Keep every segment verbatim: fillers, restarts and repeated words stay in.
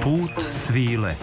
Put svile.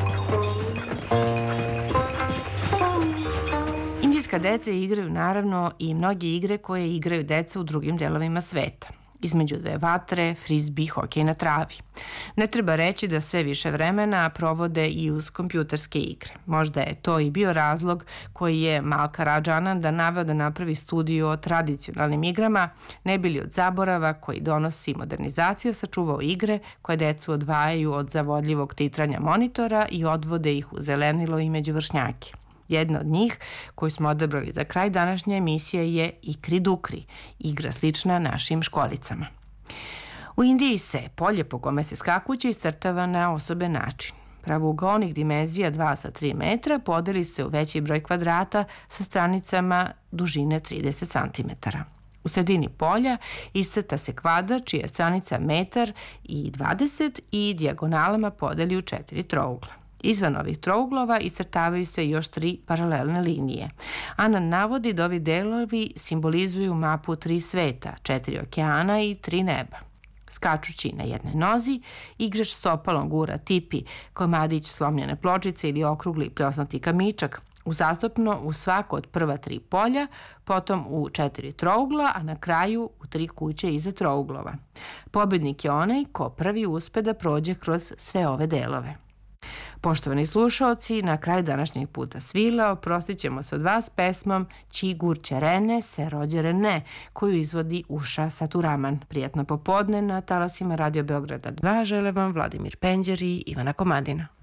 Indijska deca igraju naravno i mnoge igre koje igraju deca u drugim delovima sveta. Između dve vatre, frizbi, hokej na travi. Ne treba reći da sve više vremena provode i uz kompjuterske igre. Možda je to i bio razlog koji je Malka Radžananda naveo da napravi studiju o tradicionalnim igrama, ne bili od zaborava koji donosi modernizacija sačuvao igre koje decu odvajaju od zavodljivog titranja monitora i odvode ih u zelenilo i među vršnjake. Jedna od njih, koju smo odabrali za kraj današnje emisije, je Ikri Dukri, igra slična našim školicama. U Indiji se polje po kome se skakuće iscrtava na osoben način. Pravougaonih dimenzija dva sa tri metra podeli se u veći broj kvadrata sa stranicama dužine trideset centimetara. U sredini polja iscrta se kvadar čija je stranica metar i dvadeset i dijagonalama podeli u četiri trougla. Izvan ovih trouglova iscrtavaju se još tri paralelne linije. Anand navodi da ovi delovi simbolizuju mapu tri sveta, četiri okeana i tri neba. Skačući na jednoj nozi, igrač stopalom gura tipi, komadić slomljene pločice ili okrugli pljosnati kamičak, uzastopno u svako od prva tri polja, potom u četiri trougla, a na kraju u tri kuće iza trouglova. Pobednik je onaj ko prvi uspe da prođe kroz sve ove delove. Poštovani slušaoci, na kraju današnjeg puta svila oprostit ćemo se od vas pesmom Či gurče rene se rođe rene, koju izvodi Uša Saturaman. Prijatno popodne na talasima Radio Beograda dva žele vam Vladimir Penđer i Ivana Komadina.